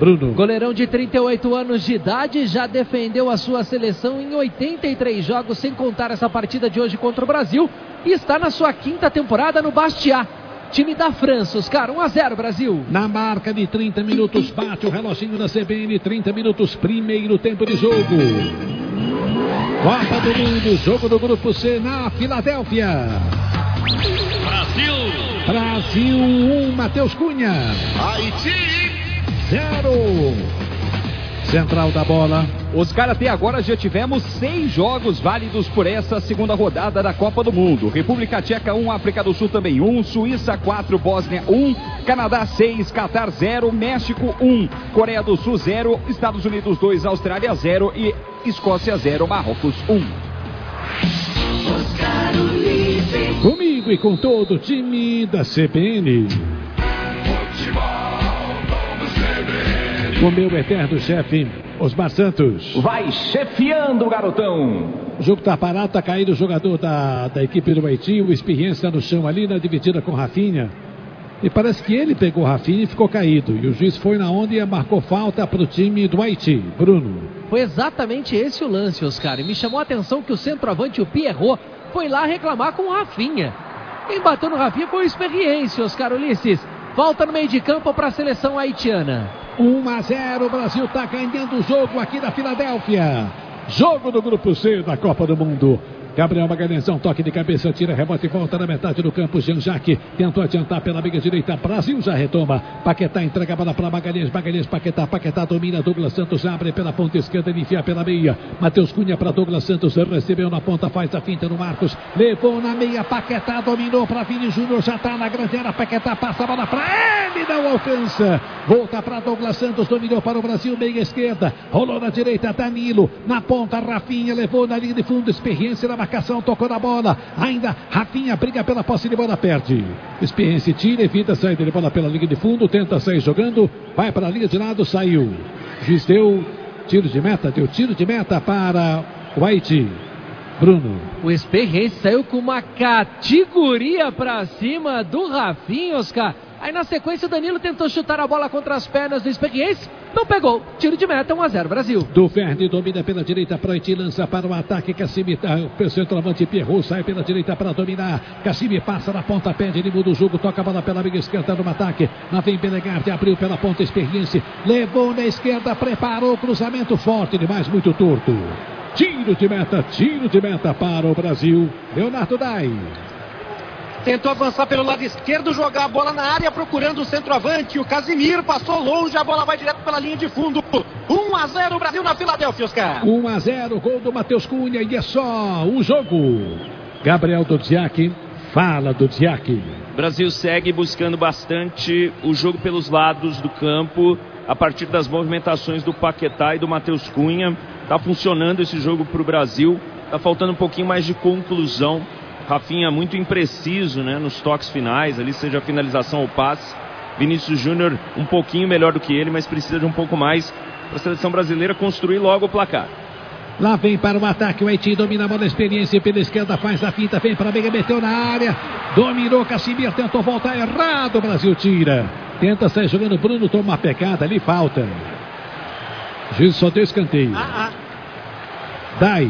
Bruno. Goleirão de 38 anos de idade, já defendeu a sua seleção em 83 jogos, sem contar essa partida de hoje contra o Brasil, e está na sua 5ª temporada no Bastia, time da França. Oscar, 1-0 Brasil. Na marca de 30 minutos, bate o reloginho da CBN, 30 minutos, primeiro tempo de jogo. Copa do Mundo, jogo do Grupo C na Filadélfia. Brasil 1, Matheus Cunha. Haiti 0. Central da bola. Oscar, até agora já tivemos 6 jogos válidos por essa segunda rodada da Copa do Mundo. República Tcheca 1, África do Sul também 1, Suíça 4, Bósnia 1, Canadá 6, Catar 0, México 1, Coreia do Sul 0, Estados Unidos 2, Austrália 0 e Escócia 0, Marrocos 1. Comigo e com todo o time da CBN. Com meu eterno chefe, Osmar Santos. Vai chefiando, garotão. O jogo tá parado, tá caído o jogador da equipe do Haiti. O Experiência no chão ali, na dividida com Rafinha. E parece que ele pegou o Rafinha e ficou caído. E o juiz foi na onda e marcou falta para o time do Haiti. Bruno. Foi exatamente esse o lance, Oscar. E me chamou a atenção que o centroavante, o Pierrot, foi lá reclamar com o Rafinha. Quem bateu no Rafinha foi o Experiência, Oscar Ulisses. Falta no meio de campo para a seleção haitiana. 1-0, o Brasil está ganhando o jogo aqui na Filadélfia. Jogo do Grupo C da Copa do Mundo. Gabriel Magalhães, um toque de cabeça, tira, rebote e volta na metade do campo. Jean-Jacques tentou adiantar pela meia direita. Brasil já retoma. Paquetá entrega a bola para Magalhães. Magalhães, Paquetá. Paquetá domina. Douglas Santos abre pela ponta esquerda. Ele enfia pela meia. Matheus Cunha para Douglas Santos. Recebeu na ponta, faz a finta no Marcos. Levou na meia. Paquetá dominou para Vini Júnior. Já está na grande área. Paquetá passa a bola para ele. Não alcança. Volta para Douglas Santos. Dominou para o Brasil. Meia esquerda. Rolou na direita. Danilo. Na ponta, Rafinha. Levou na linha de fundo. Experiência na marcação, tocou na bola, ainda Rafinha briga pela posse de bola, perde. Experiência tira, evita saída de bola pela linha de fundo, tenta sair jogando, vai para a linha de lado, saiu. Juiz deu tiro de meta para o Haiti. Bruno. O Experiência saiu com uma categoria para cima do Rafinha, Oscar. Aí na sequência o Danilo tentou chutar a bola contra as pernas do Experiência, não pegou. Tiro de meta, 1-0 Brasil. Duverne domina pela direita para Haiti, lança para o ataque. Cassimi, o centroavante Pierrot sai pela direita para dominar. Cassimi passa na ponta, pede, ele muda o jogo, toca a bola pela meia esquerda no ataque. Lá vem Belegarde, abriu pela ponta, Experiência, levou na esquerda, preparou, cruzamento forte demais, muito torto. Tiro de meta para o Brasil. Leonardo Dai. Tentou avançar pelo lado esquerdo, jogar a bola na área, procurando o centroavante. O Casimiro passou longe, a bola vai direto pela linha de fundo. 1-0 Brasil na Filadélfia, Oscar. 1-0, gol do Matheus Cunha e é só o jogo. Gabriel Dudziak, fala Dudziak. Brasil segue buscando bastante o jogo pelos lados do campo, a partir das movimentações do Paquetá e do Matheus Cunha. Tá funcionando esse jogo para o Brasil, tá faltando um pouquinho mais de conclusão. Rafinha muito impreciso, né, nos toques finais, ali seja a finalização ou passe. Vinícius Júnior um pouquinho melhor do que ele, mas precisa de um pouco mais para a seleção brasileira construir logo o placar. Lá vem para o ataque, o Haiti domina a bola, Experiência pela esquerda, faz a finta, vem para a meia, meteu na área, dominou, Casimiro tentou voltar errado, o Brasil tira. Tenta sair jogando, Bruno toma uma pecada ali, falta. O juiz só deu escanteio. Dai.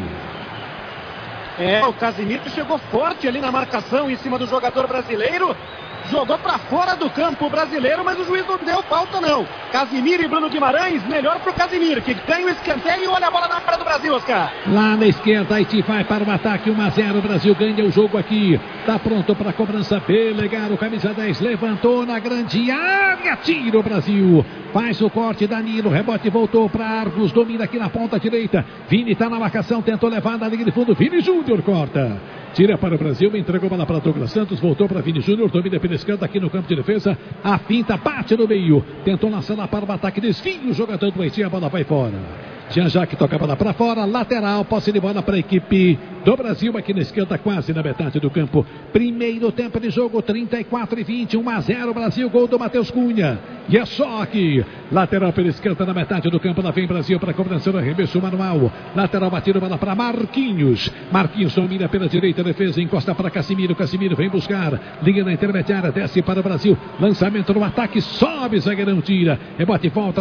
O Casimiro chegou forte ali na marcação em cima do jogador brasileiro. Jogou para fora do campo brasileiro, mas o juiz não deu falta não. Casimiro e Bruno Guimarães, melhor pro Casimiro, que ganha o escanteio e olha a bola na área do Brasil, Oscar. Lá na esquerda, Haiti vai para o ataque, 1-0, o Brasil ganha o jogo aqui. Tá pronto para a cobrança, Belegar, o camisa 10, levantou na grande área, tira o Brasil. Faz o corte, Danilo, rebote, voltou para Argos, domina aqui na ponta direita. Vini tá na marcação, tentou levar na linha de fundo, Vini Júnior corta. Tira para o Brasil, entregou a bola para Douglas Santos, voltou para Vini Júnior, domina pela esquerda aqui no campo de defesa. A finta bate no meio, tentou lançar lá para o ataque, desvia o jogador do Haiti, a bola vai fora. Jean-Jacques toca a bola para fora, lateral, posse de bola para a equipe do Brasil aqui na esquerda, quase na metade do campo. Primeiro tempo de jogo, 34-20, 1-0 Brasil, gol do Matheus Cunha. E é só aqui, lateral pela esquerda na metade do campo, lá vem Brasil para a cobrança do arremesso manual. Lateral batido, bola para Marquinhos. Marquinhos domina pela direita, defesa, encosta para Casimiro. Casimiro vem buscar, linha na intermediária, desce para o Brasil. Lançamento no ataque, sobe, zagueirão tira. Rebote, volta.